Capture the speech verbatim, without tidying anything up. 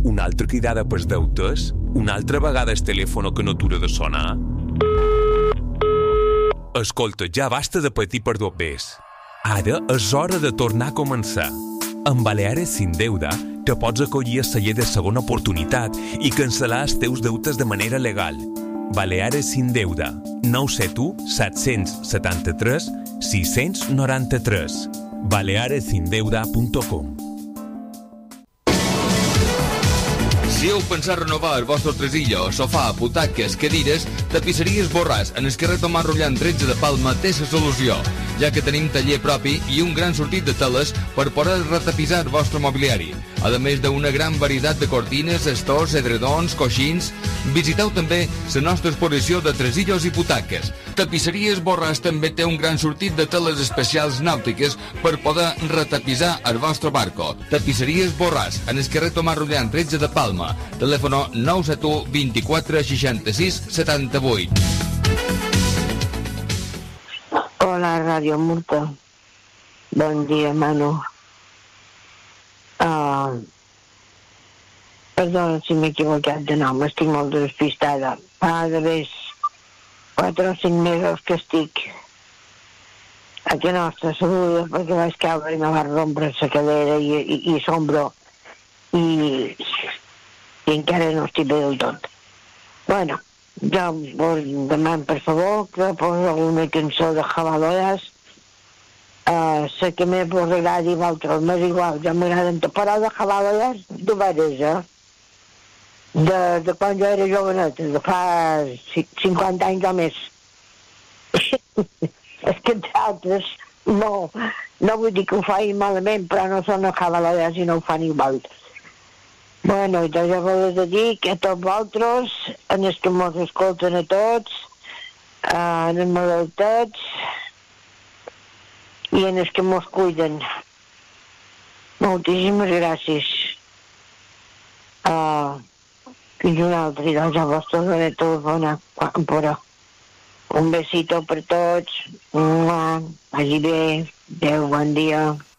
Una altra cridada pels deutes? Una altra vegada el telèfon que no atura de sonar? Escolta, ja basta de patir per dos bes. Ara és hora de tornar a començar. Amb Baleares Sin Deuda te pots acollir a celler de segona oportunitat i cancel·lar els teus deutes de manera legal. Baleares Sin Deuda, nou set u set set tres sis nou tres. baleares sin deuda punt com. Si heu pensat renovar el vostre tresillo, sofà, butaques, cadires, tapisseries Borràs en el carrer Tomàs Rullant tretze de Palma té la solució, ja que tenim taller propi i un gran sortit de teles per poder retapissar el vostre mobiliari. A més d'una gran varietat de cortines, estors, edredons, coixins, visiteu també la nostra exposició de tresillos i butaques. Tapisseries Borràs també té un gran sortit de teles especials nàutiques per poder retapissar el vostre barco. Tapisseries Borràs en el carrer Tomàs Rullant tretze de Palma. Telèfon nou set u vint-i-quatre seixanta-sis setanta-vuit. Hola, Ràdio Murta. Bon dia, Manu. Uh, perdona si m'he equivocat de nom, estic molt despistada. Fa d'haver quatre o cinc mesos que estic a que nostra saluda perquè vaig caure i me va rompre la cadera i, i, i sombro i, i encara no estic bé del tot. Bueno, jo vos demano per favor que posi alguna cançó de Javaloyas. Uh, sé que m'he vos agradi d'altres, m'és igual, ja m'agraden, però de Javaloyas de veres, eh? De, de quan jo era joveneta, de fa cinquanta anys o més. És que els altres no, no vull dir que ho facin malament, però no són els Javaloyas i no ho fan igual. Bueno, i jo volia dir que a tots vosaltres, en els que mos escolten a tots, en els malaltats i en els que mos cuiden. Moltíssimes gràcies. Uh, fins una altra, i doncs a vostres de telefona, però un besito per tots. Vagi bé. Adéu, bon dia.